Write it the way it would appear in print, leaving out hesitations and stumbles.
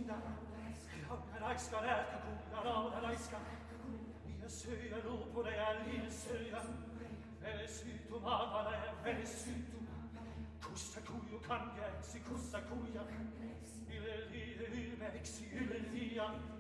sida. Claudia laiska, ärka kuja, lauda laiska. Io söja lupone ja lille söja. Vele sytu maavale, vele sytu. Kussa kuju kangeeksi, kussa kuja. Yle liide ilmeeksi, yle liian.